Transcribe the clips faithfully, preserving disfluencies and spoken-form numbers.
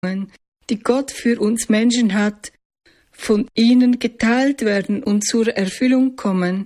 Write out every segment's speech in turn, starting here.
die Gott für uns Menschen hat, von ihnen geteilt werden und zur Erfüllung kommen.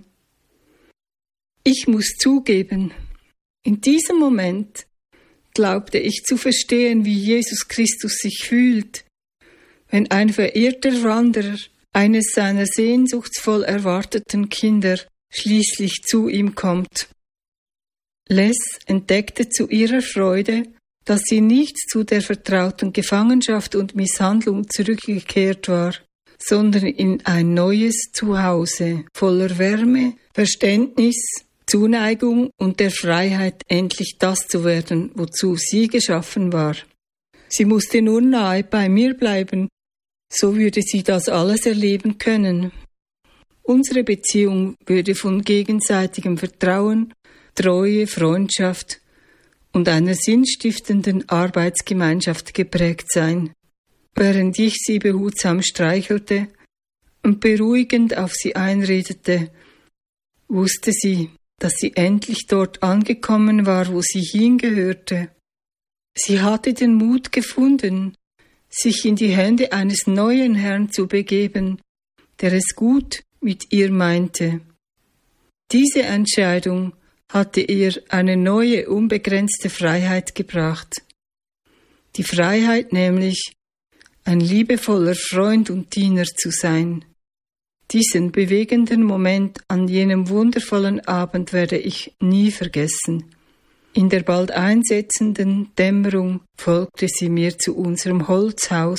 Ich muss zugeben, in diesem Moment glaubte ich zu verstehen, wie Jesus Christus sich fühlt, wenn ein verirrter Wanderer, eines seiner sehnsuchtsvoll erwarteten Kinder, schließlich zu ihm kommt. Les entdeckte zu ihrer Freude, dass sie nicht zu der vertrauten Gefangenschaft und Misshandlung zurückgekehrt war, sondern in ein neues Zuhause voller Wärme, Verständnis, Zuneigung und der Freiheit, endlich das zu werden, wozu sie geschaffen war. Sie musste nur nahe bei mir bleiben, so würde sie das alles erleben können. Unsere Beziehung würde von gegenseitigem Vertrauen, Treue, Freundschaft und einer sinnstiftenden Arbeitsgemeinschaft geprägt sein. Während ich sie behutsam streichelte und beruhigend auf sie einredete, wusste sie, dass sie endlich dort angekommen war, wo sie hingehörte. Sie hatte den Mut gefunden, sich in die Hände eines neuen Herrn zu begeben, der es gut mit ihr meinte. Diese Entscheidung hatte ihr eine neue, unbegrenzte Freiheit gebracht. Die Freiheit nämlich, ein liebevoller Freund und Diener zu sein. Diesen bewegenden Moment an jenem wundervollen Abend werde ich nie vergessen. In der bald einsetzenden Dämmerung folgte sie mir zu unserem Holzhaus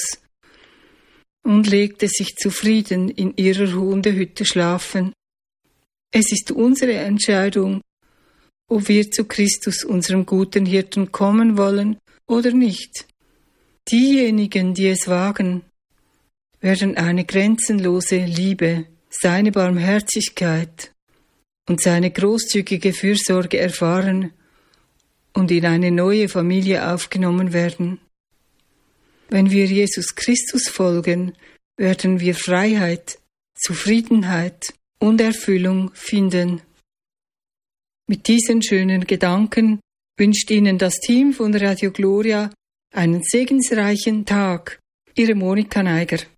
und legte sich zufrieden in ihrer Hundehütte schlafen. Es ist unsere Entscheidung, ob wir zu Christus, unserem guten Hirten, kommen wollen oder nicht. Diejenigen, die es wagen, werden eine grenzenlose Liebe, seine Barmherzigkeit und seine großzügige Fürsorge erfahren und in eine neue Familie aufgenommen werden. Wenn wir Jesus Christus folgen, werden wir Freiheit, Zufriedenheit und Erfüllung finden. Mit diesen schönen Gedanken wünscht Ihnen das Team von Radio Gloria einen segensreichen Tag. Ihre Monika Neiger.